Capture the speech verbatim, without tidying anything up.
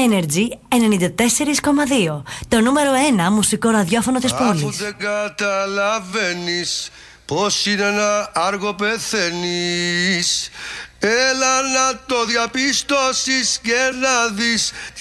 Energy ενενήντα τέσσερα κόμμα δύο. Το νούμερο ένα μουσικό ραδιόφωνο της πόλης. Αφού δεν καταλαβαίνεις πως είναι ένα άργο πεθαίνεις, έλα να το διαπιστώσεις και να δεις